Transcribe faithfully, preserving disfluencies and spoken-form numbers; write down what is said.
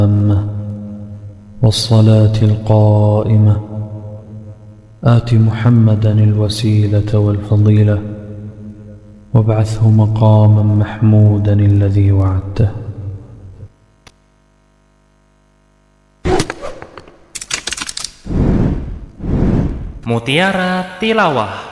والصلاة القائمة آت محمدا الوسيلة والفضيلة وابعثه مقاما محمودا الذي وعدته. Mutiara Tilawah.